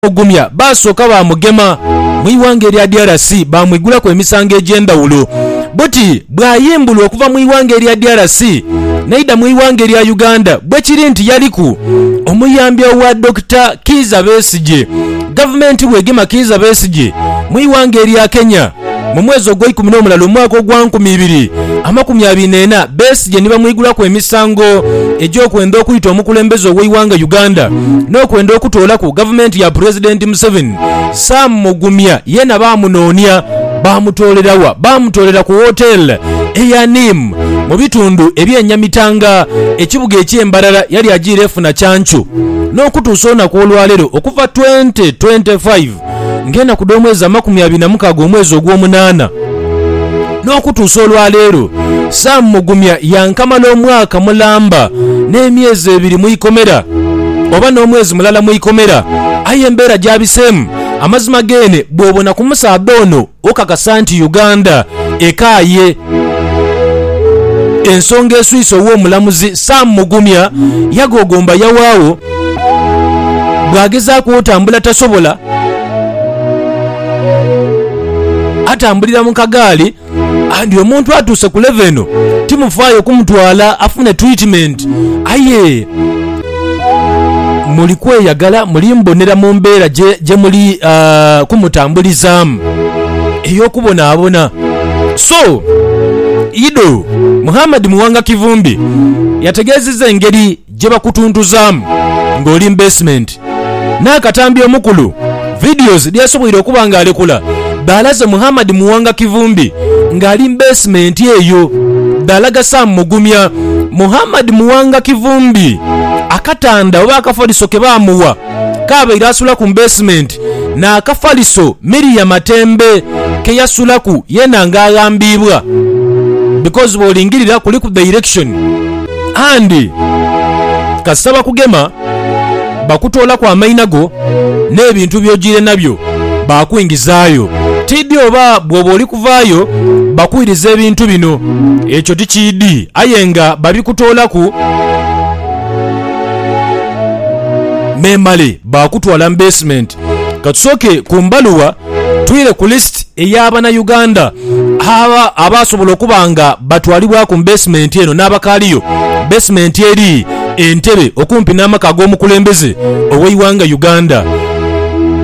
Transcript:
Mugumya basooka bamugema mu iwanga erya DRC bamwigulako emisango egy'endawulo buti bwayimbulwa okuva mu iwanga erya DRC naida mu iwanga erya Uganda bwe kiri nti yaliku omuyambi wa Dr. Kizza Besigye gavumenti bwegema Kizza Besigye mu iwanga erya Kenya mu mwezi ogw'Okumulala omwaka ogwa 2024 Besigye nibamwigulako emisango egy'okwenda okuyita omukulembeze ow'eiwanga Uganda n'okwenda okutoolaku gavumenti ya President Museveni. Sam Mugumya yena bamunoonya bamutoolerawa bamutoolera ku hotel eya Nim mu bitundu ebyenyamitanga ekibuga eky'Embarara yali agiira efuna kyancu n'okutuusa olunaku olwaleero okuva 2025 ngenda ku omwezi 26 omwezi ogw'omunaana n'okutuusa olwaleero Sam Mugumya yankamala omwaka mulamba n'emyezi 2 mu ikomera oba n'omwezi mulala mu ikomera aye embeera gy'abiseemu amazima gene bw'obona ku musaadde ono okakasa nti Uganda ekaaye. Ensonga eswiisa ow'omulamuzi Sam Mugumya yagogomba yawaawo bw'agezaako otambula tasobola atambulira mu kagaali andi omuntu atuuse ku leveno timufaayo kumutwala afune treatment aye muli kweyagala muli mbonera mu mbeera gye muli kumutambulizaamu ey'okubonaabona. So Ido Muhammad Muwanga Kivumbi yategeezezza engeri gye bakutuntuzaamu ng'oli basement n'akatambi omukulu videos lyasoboire okuba ng'alekula balaze Muhammad Muwanga Kivumbi ng'ali basement eyo balaga Sam Mugumya. Muhammad Muwanga Kivumbi akatanda oba akafaliso ke baamuwa kabeera asula ku basement na akafaliso Miriam Matembe ke yasulaku yena ng'agambibwa because bw'olingirira kuli ku direction andi kasaba kugema bakutoola ku amainago n'ebintu by'ogiire nabyo bakwingizaayo tiddi oba bw'oba oli kuvaayo bakwiriza ebintu bino ekyo tikiddi aye nga babikutoolaku memale bakutwala mu basement. Katusooke ku mbaluwa tuyire ku list ey'abana Uganda abasobola okuba nga batwalibwa ku basement eno n'abakaaliyo basement eri Entebbe okumpi n'amaka ag'omukulembeze ow'eiwanga Uganda.